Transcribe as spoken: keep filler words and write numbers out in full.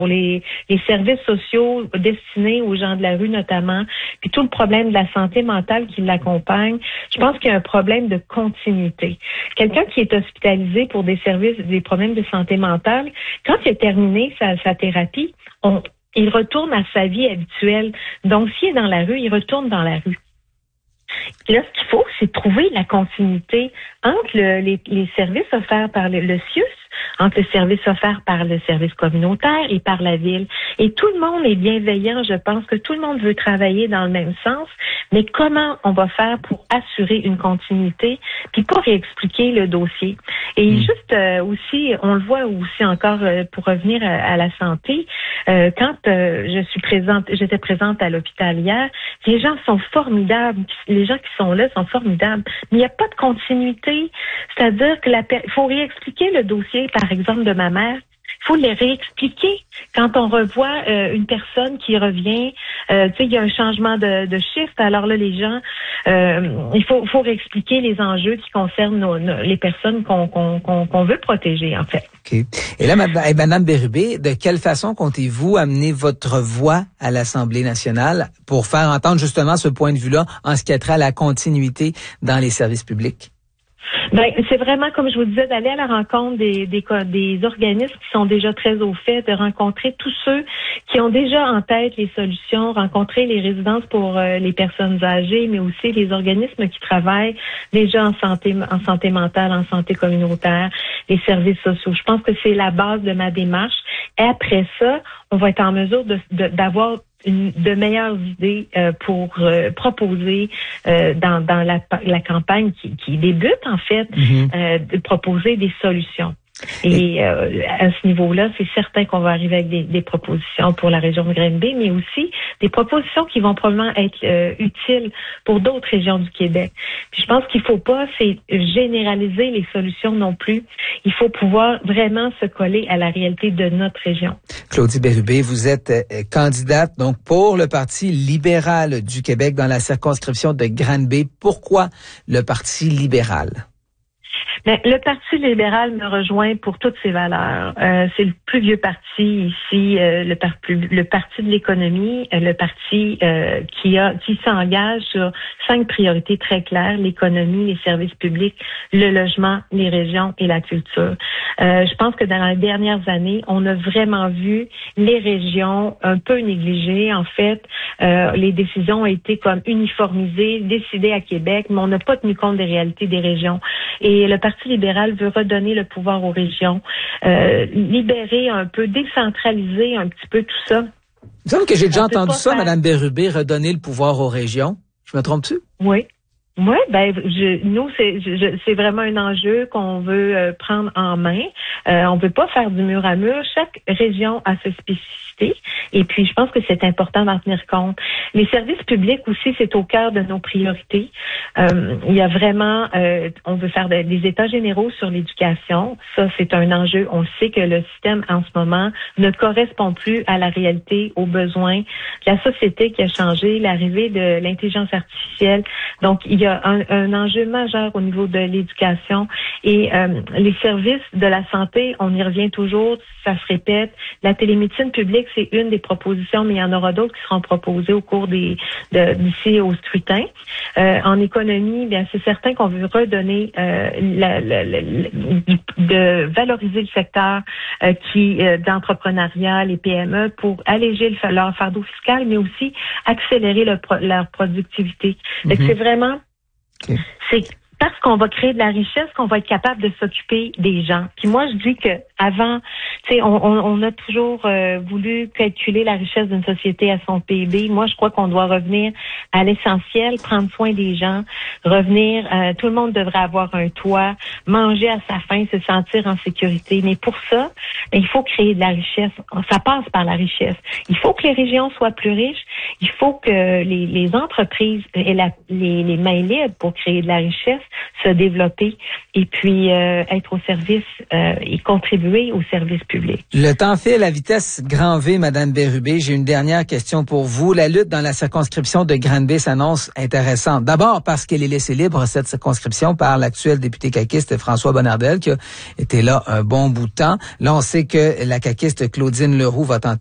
pour les, les services sociaux destinés aux gens de la rue notamment, puis tout le problème de la santé mentale qui l'accompagne, je pense qu'il y a un problème de continuité. Quelqu'un qui est hospitalisé pour des services, des problèmes de santé mentale, quand il a terminé sa, sa thérapie, on, il retourne à sa vie habituelle. Donc, s'il est dans la rue, il retourne dans la rue. Et là, ce qu'il faut, c'est trouver la continuité entre le, les, les services offerts par le, le C I U S, entre le service offert par le service communautaire et par la ville. Et tout le monde est bienveillant, je pense que tout le monde veut travailler dans le même sens, mais comment on va faire pour assurer une continuité, puis pas réexpliquer le dossier. Et mmh. juste euh, aussi, on le voit aussi encore, euh, pour revenir à, à la santé, euh, quand euh, je suis présente, j'étais présente à l'hôpital hier, les gens sont formidables, les gens qui sont là sont formidables, mais il n'y a pas de continuité, c'est-à-dire que la il faut réexpliquer le dossier, par exemple, de ma mère. Il faut les réexpliquer. Quand on revoit euh, une personne qui revient, euh, tu sais, il y a un changement de, de shift. Alors là, les gens, euh, il faut, faut réexpliquer les enjeux qui concernent nos, nos, les personnes qu'on, qu'on, qu'on, qu'on veut protéger, en fait. OK. Et là, Madame Bérubé, de quelle façon comptez-vous amener votre voix à l'Assemblée nationale pour faire entendre justement ce point de vue-là en ce qui a trait à la continuité dans les services publics? Ben, c'est vraiment, comme je vous disais, d'aller à la rencontre des, des, des organismes qui sont déjà très au fait, de rencontrer tous ceux qui ont déjà en tête les solutions, rencontrer les résidences pour euh, les personnes âgées, mais aussi les organismes qui travaillent déjà en santé, en santé mentale, en santé communautaire, les services sociaux. Je pense que c'est la base de ma démarche. Et après ça, on va être en mesure de, de, d'avoir Une, de meilleures idées euh, pour euh, proposer euh, dans, dans la, la campagne qui, qui débute, en fait, mm-hmm. euh, de proposer des solutions. Et euh, à ce niveau-là, c'est certain qu'on va arriver avec des, des propositions pour la région de Granby, mais aussi des propositions qui vont probablement être euh, utiles pour d'autres régions du Québec. Puis je pense qu'il faut pas c'est généraliser les solutions non plus. Il faut pouvoir vraiment se coller à la réalité de notre région. Claudie Bérubé, vous êtes euh, candidate donc pour le Parti libéral du Québec dans la circonscription de Granby. Pourquoi le Parti libéral? Mais le Parti libéral me rejoint pour toutes ses valeurs. Euh, c'est le plus vieux parti ici, euh, le, par, le parti de l'économie, euh, le parti euh, qui a qui s'engage sur cinq priorités très claires: l'économie, les services publics, le logement, les régions et la culture. Euh, je pense que dans les dernières années, on a vraiment vu les régions un peu négligées. En fait, euh, les décisions ont été comme uniformisées, décidées à Québec, mais on n'a pas tenu compte des réalités des régions. Et le Parti libéral veut redonner le pouvoir aux régions, euh, libérer un peu, décentraliser un petit peu tout ça. Il me semble que j'ai déjà entendu ça, faire... Mme Bérubé, redonner le pouvoir aux régions. Je me trompe-tu? Oui. Oui, ben je, nous c'est je, c'est vraiment un enjeu qu'on veut euh, prendre en main. Euh, on veut pas faire du mur à mur. Chaque région a ses spécificités, et puis je pense que c'est important d'en tenir compte. Les services publics aussi, c'est au cœur de nos priorités. Euh, il y a vraiment, euh, on veut faire des, des états généraux sur l'éducation. Ça, c'est un enjeu. On sait que le système en ce moment ne correspond plus à la réalité, aux besoins de la société qui a changé, l'arrivée de l'intelligence artificielle. Donc il y a un, un enjeu majeur au niveau de l'éducation et euh, les services de la santé, on y revient toujours, ça se répète. La télémédecine publique, c'est une des propositions, mais il y en aura d'autres qui seront proposées au cours des de, d'ici au scrutin. Euh, en économie, bien c'est certain qu'on veut redonner euh, la, la, la, la, de valoriser le secteur euh, qui euh, d'entrepreneuriat, les P M E, pour alléger le, leur fardeau fiscal, mais aussi accélérer le, leur productivité. Mm-hmm. Donc, c'est vraiment Okay. C'est parce qu'on va créer de la richesse qu'on va être capable de s'occuper des gens. Puis moi, je dis que avant, tu sais, on, on, on a toujours euh, voulu calculer la richesse d'une société à son P I B. Moi, je crois qu'on doit revenir à l'essentiel, prendre soin des gens, revenir. Euh, tout le monde devrait avoir un toit, manger à sa faim, se sentir en sécurité. Mais pour ça, ben, il faut créer de la richesse. Ça passe par la richesse. Il faut que les régions soient plus riches. Il faut que les, les entreprises aient la, les, les mains libres pour créer de la richesse. se développer et puis euh, être au service euh, et contribuer au service public. Le temps file à vitesse grand V, Madame Bérubé. J'ai une dernière question pour vous. La lutte dans la circonscription de Granby s'annonce intéressante. D'abord parce qu'elle est laissée libre, cette circonscription, par l'actuel député caquiste François Bonnardel, qui a été là un bon bout de temps. Là, on sait que la caquiste Claudine Leroux va tenter